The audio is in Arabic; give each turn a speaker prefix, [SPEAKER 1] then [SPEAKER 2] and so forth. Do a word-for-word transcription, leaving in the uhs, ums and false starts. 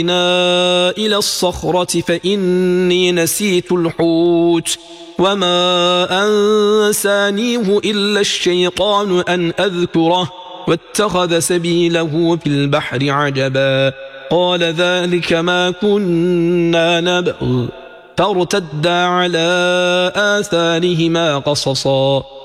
[SPEAKER 1] إلى الصخرة فإني نسيت الحوت وما أنسانيه إلا الشيطان أن أذكره واتخذ سبيله في البحر عجبا قال ذلك ما كنا نبغ فارتدا على آثارهما قصصا